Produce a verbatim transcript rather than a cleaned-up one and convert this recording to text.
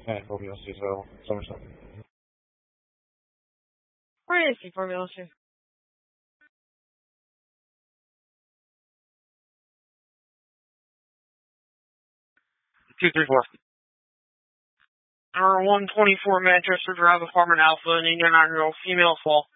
And Romeo Cesar, Somerset. Where is he, Romeo Cesar? two three four. Hour one twenty-four, Manchester Drive, Apartment Alpha, in Indian Iron Grove, female fall.